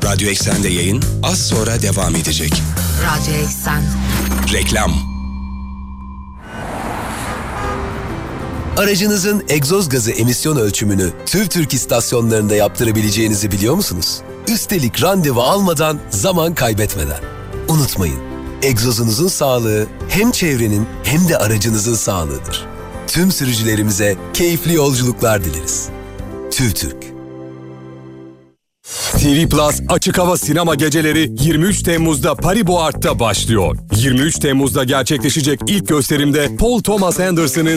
Radyo Eksen'de yayın az sonra devam edecek. Radyo Eksen. Reklam. Aracınızın egzoz gazı emisyon ölçümünü TÜVTÜRK istasyonlarında yaptırabileceğinizi biliyor musunuz? Üstelik randevu almadan, zaman kaybetmeden. Unutmayın, egzozunuzun sağlığı hem çevrenin hem de aracınızın sağlığıdır. Tüm sürücülerimize keyifli yolculuklar dileriz. TÜVTÜRK. TV Plus Açık Hava Sinema Geceleri 23 Temmuz'da Paris Boart'ta başlıyor. 23 Temmuz'da gerçekleşecek ilk gösterimde Paul Thomas Anderson'ın